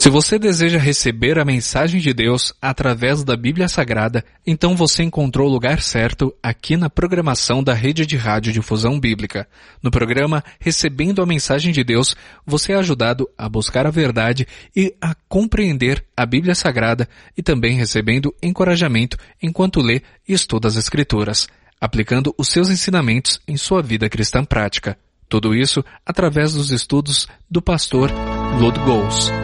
Se você deseja receber a mensagem de Deus através da Bíblia Sagrada, então você encontrou o lugar certo aqui na programação da Rede de Rádio Difusão Bíblica. No programa Recebendo a Mensagem de Deus, você é ajudado a buscar a verdade e a compreender a Bíblia Sagrada e também recebendo encorajamento enquanto lê e estuda as Escrituras, aplicando os seus ensinamentos em sua vida cristã prática. Tudo isso através dos estudos do pastor Lud Gols.